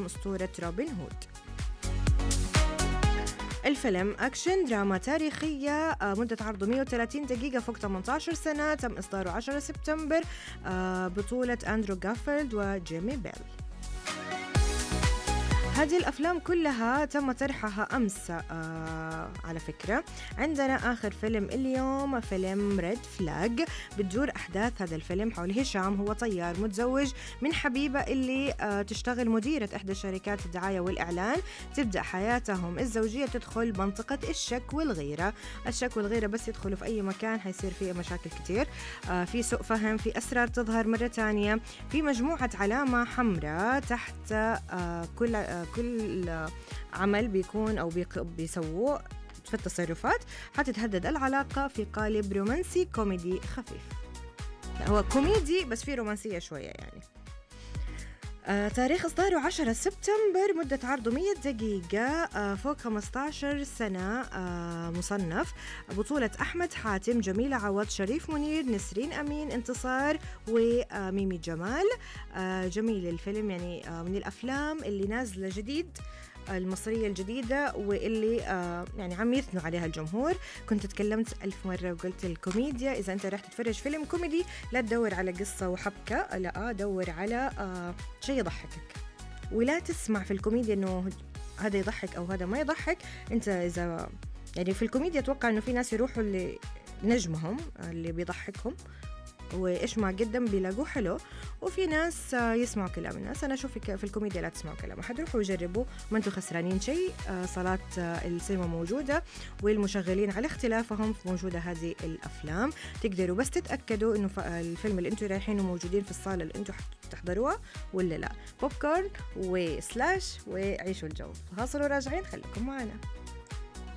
أسطورة روبن هود. الفيلم أكشن دراما تاريخية، مدة عرضه 130 دقيقة، فوق 18 سنة، تم إصداره 10 سبتمبر، بطولة أندرو غارفيلد وجيمي بيل. هذه الأفلام كلها تم طرحها أمس على فكرة. عندنا آخر فيلم اليوم فيلم ريد فلاج. بتدور أحداث هذا الفيلم حول هشام، هو طيار متزوج من حبيبة اللي تشتغل مديرة إحدى شركات الدعاية والإعلان. تبدأ حياتهم الزوجية تدخل منطقة الشك والغيرة. الشك والغيرة بس يدخلوا في أي مكان حيصير فيه مشاكل كتير، في سوء فهم، في أسرار تظهر مرة تانية، في مجموعة علامة حمراء تحت كل عمل بيكون أو بيسووه في التصرفات. حتتهدد العلاقة في قالب رومانسي كوميدي خفيف. هو كوميدي بس فيه رومانسية شوية يعني. تاريخ إصداره 10 سبتمبر، مدة عرضه 100 دقيقة، فوق 15 سنة، مصنف. بطولة أحمد حاتم، جميلة عوض، شريف منير، نسرين أمين، انتصار وميمي جمال. جميل الفيلم يعني، من الأفلام اللي نازلة جديد المصرية الجديدة واللي يعني عم يثنوا عليها الجمهور. كنت تكلمت 1000 مرة وقلت الكوميديا، إذا أنت رح تتفرج فيلم كوميدي لا تدور على قصة وحبكة، لا دور على شيء يضحكك، ولا تسمع في الكوميديا إنه هذا يضحك أو هذا ما يضحك. أنت إذا يعني في الكوميديا أتوقع إنه في ناس يروحوا اللي نجمهم اللي بيضحكهم وإيش ما قدم بيلاقوه حلو، وفي ناس يسمعوا كلام الناس. أنا أشوف في الكوميديا لا تسمعوا كلام أحد، روحوا وجربوا، ما أنتوا خسرانين شيء. صالات السينما موجودة والمشغلين على اختلافهم موجودة هذه الأفلام. تقدروا بس تتأكدوا إنه الفيلم اللي أنتوا رايحينه موجودين في الصالة اللي أنتوا تحضروها ولا لا. بوب كورن وسلاش وعيشوا الجو. فاصل وراجعين، خليكم معنا.